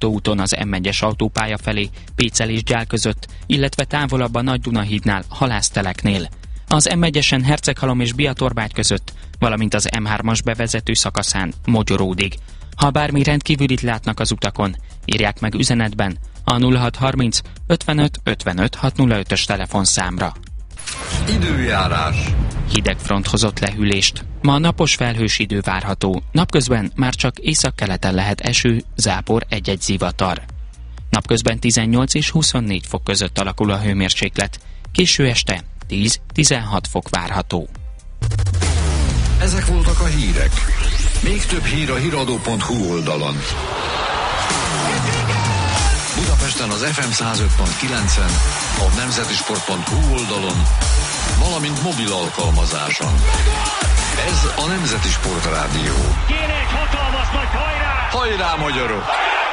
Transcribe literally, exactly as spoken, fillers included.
autóúton az em egyes autópálya felé, Pécel és Gyál között, illetve távolabb a Nagy-Dunahídnál, Halászteleknél. Az em egyesen Herceghalom és Biatorbágy között, valamint az em hármas bevezető szakaszán Mogyoródig. Ha bármi rendkívülit látnak az utakon, írják meg üzenetben a nulla hat harminc ötvenöt ötvenöt hatszázötös telefonszámra. Időjárás. Hideg front hozott lehűlést. Ma napos felhős idő várható, napközben már csak északkeleten lehet eső, zápor, egy-egy zivatar. Napközben tizennyolc és huszonnégy fok között alakul a hőmérséklet, késő este tíz-tizenhat fok várható. Ezek voltak a hírek. Még több hír a híradó pont hu oldalon. Budapesten az ef em száz öt pont kilencen, a nemzetisport pont hu oldalon, valamint mobil alkalmazáson. Ez a Nemzeti Sport Rádió. Kéne egy hatalmas nagy hajrá! Hajrá, magyarok!